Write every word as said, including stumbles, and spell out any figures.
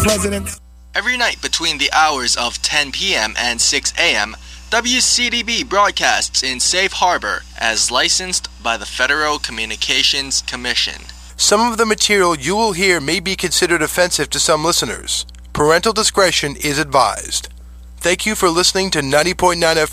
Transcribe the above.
president. Every night between the hours of ten p.m. and six a.m., W C D B broadcasts in Safe Harbor as licensed by the Federal Communications Commission. Some of the material you will hear may be considered offensive to some listeners. Parental discretion is advised. Thank you for listening to ninety point nine F M.